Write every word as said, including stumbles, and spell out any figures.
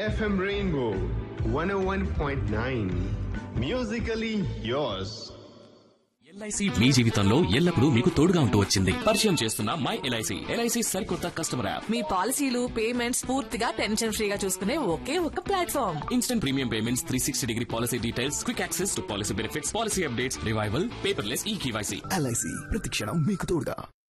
F M Rainbow one oh one point nine. Musically yours. LIC మీ జీవితంలో ఎల్లప్పుడూ మీకు తోడుగా ఉంటూ వచ్చింది. పరిచయం చేస్తున్న మై ఎల్ఐసి. ఎల్ఐసి సరికొత్త కస్టమర్ యాప్. మీ పాలసీలు పేమెంట్స్ పూర్తిగా టెన్షన్ ఫ్రీగా చూసుకునే ఒకే ఒక platform. Instant premium payments, three sixty degree policy details, quick access to policy benefits, policy updates, revival, paperless ఈ కేవైసీ. ఎల్ఐసి ప్రతి క్షణం మీకు తోడుగా.